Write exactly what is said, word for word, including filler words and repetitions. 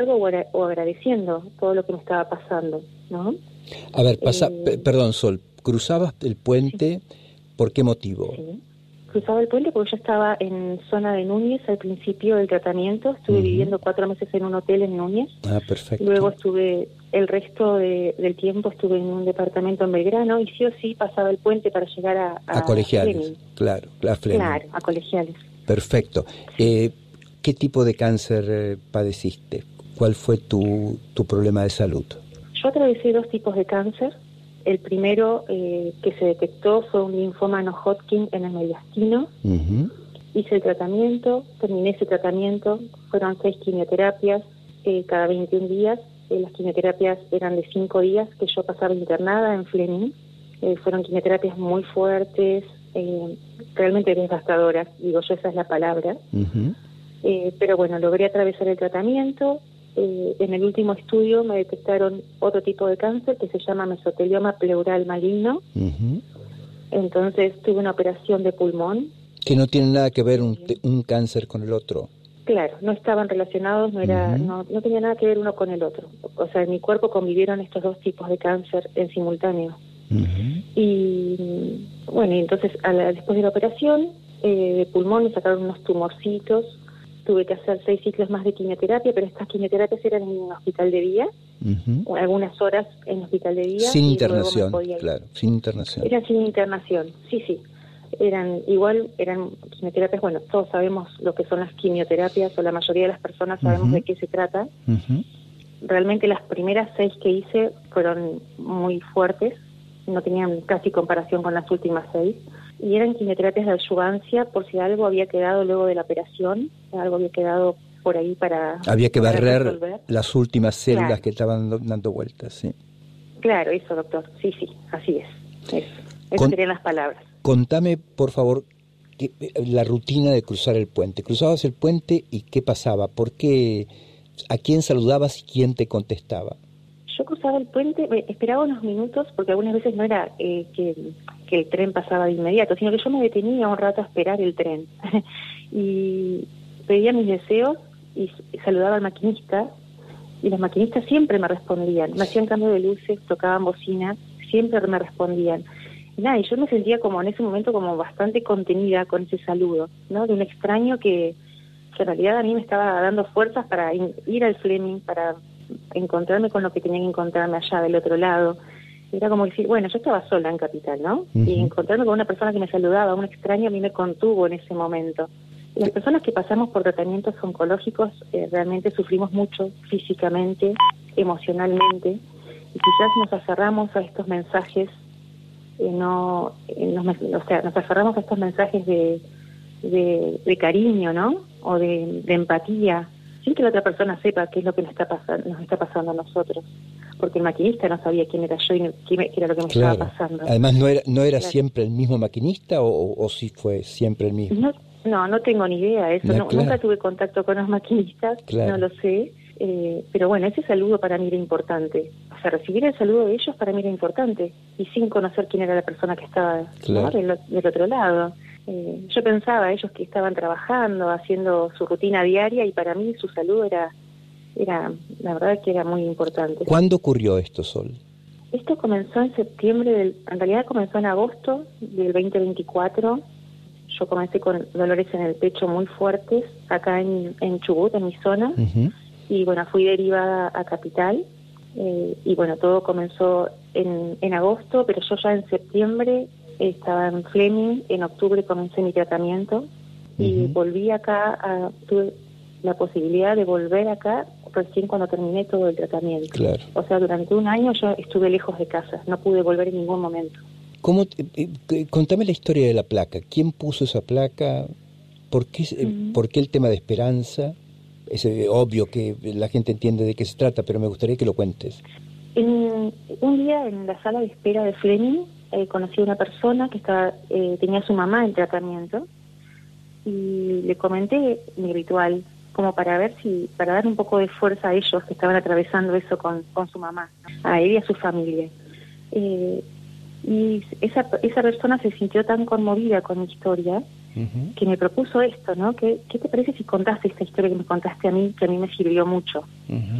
algo o, agra- o agradeciendo todo lo que me estaba pasando, ¿no? A ver, pasa, Eh, p- perdón, Sol, cruzabas el puente, sí, ¿por qué motivo? sí. Cruzaba el puente porque yo estaba en zona de Núñez al principio del tratamiento. Estuve Ujú. viviendo cuatro meses en un hotel en Núñez. Ah, perfecto. Luego estuve, el resto de, del tiempo estuve en un departamento en Belgrano y sí o sí pasaba el puente para llegar a, A a colegiales, Fleming. claro, a Fleming. Claro, a colegiales. Perfecto. Eh, ¿Qué tipo de cáncer eh, padeciste? ¿Cuál fue tu, tu problema de salud? Yo atravesé dos tipos de cáncer. El primero eh, que se detectó fue un linfoma no Hodgkin en el mediastino. Uh-huh. Hice el tratamiento, terminé ese tratamiento, fueron seis quimioterapias eh, cada veintiún días. Eh, las quimioterapias eran de cinco días que yo pasaba internada en Fleming. Eh, fueron quimioterapias muy fuertes, eh, realmente devastadoras, digo yo, esa es la palabra. Uh-huh. Eh, pero bueno, logré atravesar el tratamiento. Eh, en el último estudio me detectaron otro tipo de cáncer que se llama mesotelioma pleural maligno. Uh-huh. Entonces tuve una operación de pulmón. Que no tiene nada que ver un, un cáncer con el otro. Claro, no estaban relacionados, no era, Uh-huh. no, no tenía nada que ver uno con el otro. O sea, en mi cuerpo convivieron estos dos tipos de cáncer en simultáneo. Uh-huh. Y bueno, y entonces a la, después de la operación eh, de pulmón me sacaron unos tumorcitos. Tuve que hacer seis ciclos más de quimioterapia, pero estas quimioterapias eran en un hospital de día, Uh-huh. algunas horas en hospital de día. Sin y internación, luego me podía ir. claro, sin internación. Eran sin internación, sí, sí. Eran igual, eran quimioterapias, bueno, todos sabemos lo que son las quimioterapias, o la mayoría de las personas sabemos Uh-huh. de qué se trata. Uh-huh. Realmente las primeras seis que hice fueron muy fuertes, no tenían casi comparación con las últimas seis. Y eran quimioterapias de adyuvancia por si algo había quedado luego de la operación, algo había quedado por ahí para Había que para barrer resolver. las últimas células Claro. que estaban do- dando vueltas, sí. Claro, eso, doctor. Sí, sí, así es. Eso, Esas Con- serían las palabras. Contame, por favor, que, la rutina de cruzar el puente. Cruzabas el puente y ¿qué pasaba? ¿Por qué? ¿A quién saludabas y quién te contestaba? Yo cruzaba el puente, me esperaba unos minutos, porque algunas veces no era eh, que, que el tren pasaba de inmediato, sino que yo me detenía un rato a esperar el tren. Y pedía mis deseos y saludaba al maquinista, y los maquinistas siempre me respondían, me hacían cambio de luces, tocaban bocina, siempre me respondían. Y nada, y yo me sentía como en ese momento como bastante contenida con ese saludo, ¿no? De un extraño que, que en realidad a mí me estaba dando fuerzas para in, ir al Fleming, para encontrarme con lo que tenía que encontrarme allá del otro lado. Era como decir, bueno, yo estaba sola en Capital, ¿no? Uh-huh. Y encontrarme con una persona que me saludaba, un extraño, a mí me contuvo en ese momento. Las personas que pasamos por tratamientos oncológicos eh, realmente sufrimos mucho físicamente, emocionalmente, y quizás nos aferramos a estos mensajes, eh, no, eh, nos, o sea, nos aferramos a estos mensajes de, de, de cariño, ¿no? O de, de empatía, sin que la otra persona sepa qué es lo que nos está pasando, nos está pasando a nosotros, porque el maquinista no sabía quién era yo y qué, qué era lo que me Claro. estaba pasando. Además, ¿no era, no era Claro. siempre el mismo maquinista o, o, o sí fue siempre el mismo? No, no, no tengo ni idea, eso No, no, claro. nunca tuve contacto con los maquinistas, Claro. no lo sé, eh, pero bueno, ese saludo para mí era importante, o sea, recibir el saludo de ellos para mí era importante, y sin conocer quién era la persona que estaba, Claro. ¿no? del, del otro lado. Eh, yo pensaba ellos que estaban trabajando, haciendo su rutina diaria, y para mí su saludo era, era la verdad que era muy importante. ¿Cuándo ocurrió esto, Sol? Esto comenzó en septiembre, del, en realidad comenzó en agosto del veinte veinticuatro. Yo comencé con dolores en el pecho muy fuertes, acá en, en Chubut, en mi zona, Uh-huh. y bueno, fui derivada a Capital, eh, y bueno, todo comenzó en, en agosto, pero yo ya en septiembre estaba en Fleming, en octubre comencé mi tratamiento, y Uh-huh. volví acá, a, tuve la posibilidad de volver acá recién cuando terminé todo el tratamiento. Claro. O sea, durante un año yo estuve lejos de casa, no pude volver en ningún momento. ¿Cómo te- eh, eh, contame la historia de la placa. ¿Quién puso esa placa? ¿Por qué, eh, Uh-huh. ¿por qué el tema de esperanza? Es eh, obvio que la gente entiende de qué se trata, pero me gustaría que lo cuentes. En, un día en la sala de espera de Fleming eh, conocí a una persona que estaba, eh, tenía a su mamá en tratamiento, y le comenté mi ritual como para ver si, para dar un poco de fuerza a ellos que estaban atravesando eso con, con su mamá, a él y a su familia. Eh, y esa, esa persona se sintió tan conmovida con mi historia uh-huh. que me propuso esto, ¿no? ¿Qué, ¿Qué te parece si contaste esta historia que me contaste a mí, que a mí me sirvió mucho? Uh-huh.